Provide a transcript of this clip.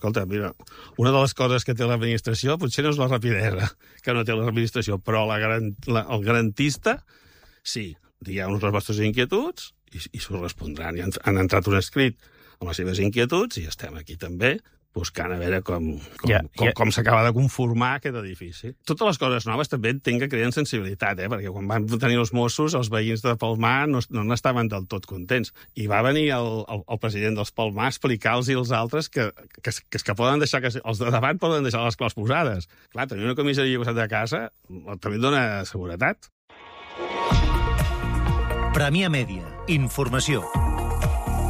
Escolta, mira, una de les coses que té l'administració potser no és la rapidesa que no té l'administració, però el garantista, sí, digueu-nos les vostres inquietuds i s'ho respondran. I han entrat un escrit amb les seves inquietuds i estem aquí també buscant a veure com s'acaba de conformar aquest edifici. Totes les coses noves també entenc que creen sensibilitat, perquè quan van tenir els Mossos, els veïns de Palmar no n'estaven del tot contents. I va venir el president dels Palmar a explicar-los als altres que poden deixar, que els de davant poden deixar les claus posades. Clar, tenir una comissaria al costat de casa també dona seguretat. Premià Mèdia. Informació.